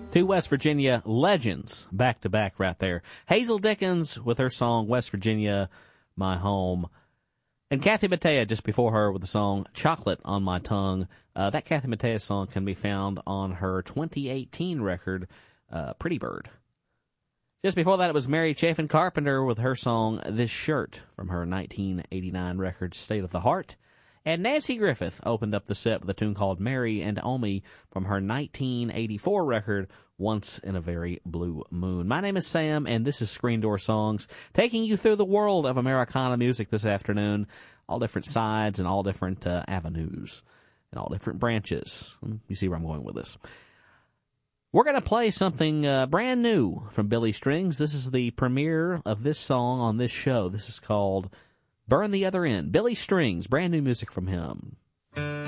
Two West Virginia legends back-to-back right there. Hazel Dickens with her song West Virginia, My Home. And Kathy Mattea just before her with the song Chocolate on My Tongue. That Kathy Mattea song can be found on her 2018 record, Pretty Bird. Just before that, it was Mary Chapin Carpenter with her song This Shirt from her 1989 record State of the Heart. And Nancy Griffith opened up the set with a tune called Mary and Omi from her 1984 record, Once in a Very Blue Moon. My name is Sam, and this is Screen Door Songs, taking you through the world of Americana music this afternoon, all different sides and all different avenues and all different branches. You see where I'm going with this. We're going to play something brand new from Billy Strings. This is the premiere of this song on this show. This is called Burn the Other End. Billy Strings, brand new music from him.